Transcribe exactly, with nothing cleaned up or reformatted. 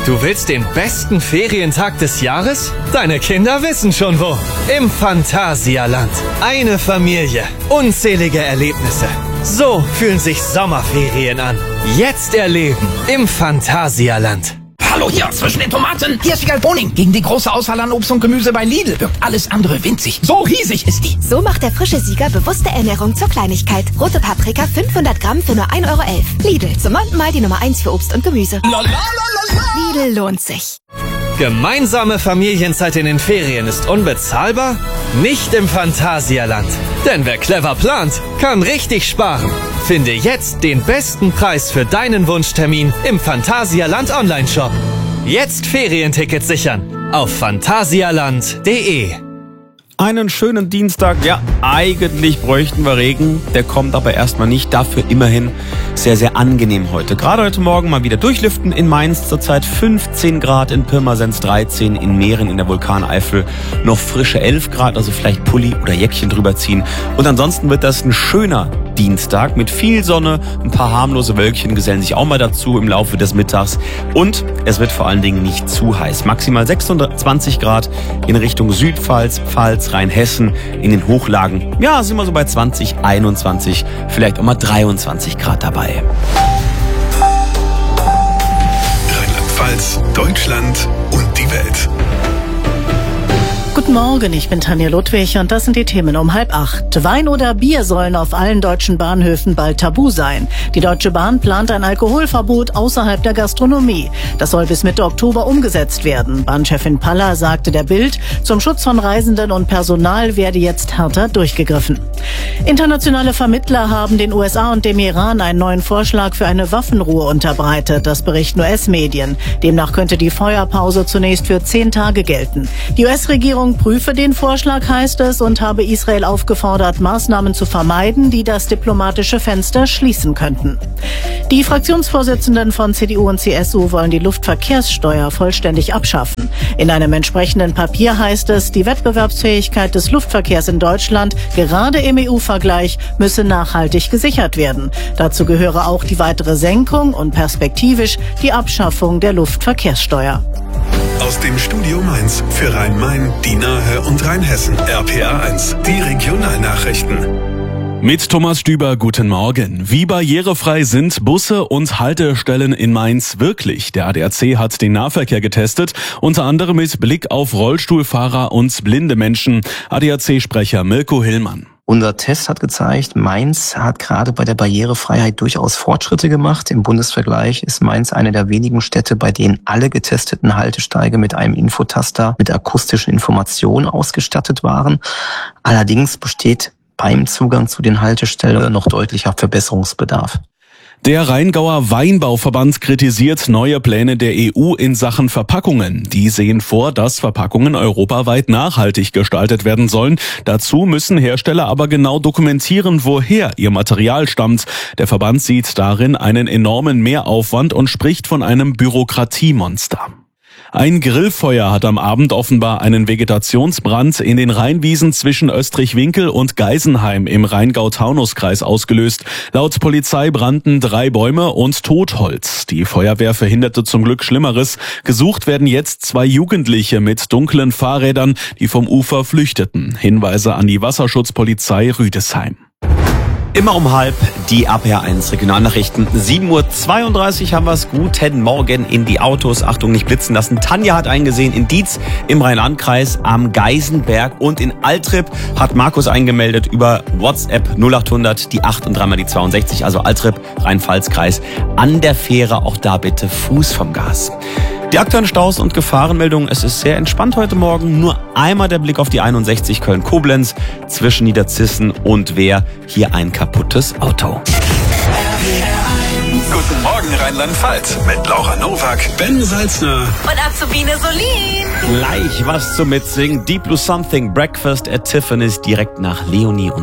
Du willst den besten Ferientag des Jahres? Deine Kinder wissen schon wo. Im Phantasialand. Eine Familie. Unzählige Erlebnisse. So fühlen sich Sommerferien an. Jetzt erleben im Phantasialand. Hallo hier, zwischen den Tomaten. Hier ist Vigal Boning. Gegen die große Auswahl an Obst und Gemüse bei Lidl wirkt alles andere winzig. So riesig ist die. So macht der frische Sieger bewusste Ernährung zur Kleinigkeit. Rote Paprika fünfhundert Gramm für nur ein Euro elf. Lidl, zum neunten Mal die Nummer eins für Obst und Gemüse. Lidl lohnt sich. Gemeinsame Familienzeit in den Ferien ist unbezahlbar? Nicht im Phantasialand. Denn wer clever plant, kann richtig sparen. Finde jetzt den besten Preis für deinen Wunschtermin im Phantasialand Online-Shop. Jetzt Ferientickets sichern auf phantasialand punkt de. Einen schönen Dienstag. Ja, eigentlich bräuchten wir Regen. Der kommt aber erstmal nicht. Dafür immerhin sehr, sehr angenehm heute. Gerade heute Morgen mal wieder durchlüften in Mainz. Zurzeit fünfzehn Grad, in Pirmasens dreizehn, in Mähren in der Vulkaneifel noch frische elf Grad. Also vielleicht Pulli oder Jäckchen drüber ziehen. Und ansonsten wird das ein schöner Dienstag mit viel Sonne. Ein paar harmlose Wölkchen gesellen sich auch mal dazu im Laufe des Mittags. Und es wird vor allen Dingen nicht zu heiß. Maximal sechsundzwanzig Grad in Richtung Südpfalz, Pfalz, Rheinhessen. In den Hochlagen, ja, sind wir so bei zwanzig, einundzwanzig, vielleicht auch mal dreiundzwanzig Grad dabei. Rheinland-Pfalz, Deutschland und die Welt. Guten Morgen, ich bin Tanja Ludwig und das sind die Themen um halb acht. Wein oder Bier sollen auf allen deutschen Bahnhöfen bald tabu sein. Die Deutsche Bahn plant ein Alkoholverbot außerhalb der Gastronomie. Das soll bis Mitte Oktober umgesetzt werden. Bahnchefin Paller sagte der Bild, zum Schutz von Reisenden und Personal werde jetzt härter durchgegriffen. Internationale Vermittler haben den U S A und dem Iran einen neuen Vorschlag für eine Waffenruhe unterbreitet. Das berichten U S-Medien. Demnach könnte die Feuerpause zunächst für zehn Tage gelten. Die U S-Regierung prüfe den Vorschlag, heißt es, und habe Israel aufgefordert, Maßnahmen zu vermeiden, die das diplomatische Fenster schließen könnten. Die Fraktionsvorsitzenden von C D U und C S U wollen die Luftverkehrssteuer vollständig abschaffen. In einem entsprechenden Papier heißt es, die Wettbewerbsfähigkeit des Luftverkehrs in Deutschland, gerade im E U-Vergleich, müsse nachhaltig gesichert werden. Dazu gehöre auch die weitere Senkung und perspektivisch die Abschaffung der Luftverkehrssteuer. Aus dem Studio Mainz für Rhein-Main, die Nahe und Rheinhessen. R P A eins, die Regionalnachrichten. Mit Thomas Stüber, guten Morgen. Wie barrierefrei sind Busse und Haltestellen in Mainz wirklich? Der A D A C hat den Nahverkehr getestet, unter anderem mit Blick auf Rollstuhlfahrer und blinde Menschen. A D A C-Sprecher Mirko Hillmann. Unser Test hat gezeigt, Mainz hat gerade bei der Barrierefreiheit durchaus Fortschritte gemacht. Im Bundesvergleich ist Mainz eine der wenigen Städte, bei denen alle getesteten Haltesteige mit einem Infotaster mit akustischen Informationen ausgestattet waren. Allerdings besteht beim Zugang zu den Haltestellen noch deutlicher Verbesserungsbedarf. Der Rheingauer Weinbauverband kritisiert neue Pläne der E U in Sachen Verpackungen. Die sehen vor, dass Verpackungen europaweit nachhaltig gestaltet werden sollen. Dazu müssen Hersteller aber genau dokumentieren, woher ihr Material stammt. Der Verband sieht darin einen enormen Mehraufwand und spricht von einem Bürokratiemonster. Ein Grillfeuer hat am Abend offenbar einen Vegetationsbrand in den Rheinwiesen zwischen Österreich-Winkel und Geisenheim im Rheingau-Taunus-Kreis ausgelöst. Laut Polizei brannten drei Bäume und Totholz. Die Feuerwehr verhinderte zum Glück Schlimmeres. Gesucht werden jetzt zwei Jugendliche mit dunklen Fahrrädern, die vom Ufer flüchteten. Hinweise an die Wasserschutzpolizei Rüdesheim. Immer um halb die R P A eins Regionalnachrichten. sieben Uhr zweiunddreißig haben wir es. Guten Morgen in die Autos. Achtung, nicht blitzen lassen. Tanja hat eingesehen in Dietz im Rhein-Land-Kreis am Geisenberg und in Altrip hat Markus eingemeldet über WhatsApp null achthundert, die acht und dreimal die zweiundsechzig, also Altrip, Rhein-Pfalz-Kreis. An der Fähre auch da bitte Fuß vom Gas. Die aktuellen Staus und Gefahrenmeldungen, es ist sehr entspannt heute Morgen. Nur einmal der Blick auf die einundsechzig Köln-Koblenz zwischen Niederzissen und Wehr. Hier ein kaputtes Auto. Guten Morgen Rheinland-Pfalz mit Laura Nowak, Ben Salzner Und Azubine Solin. Gleich was zum Mitsingen. Deep Blue Something, Breakfast at Tiffany's direkt nach Leonie und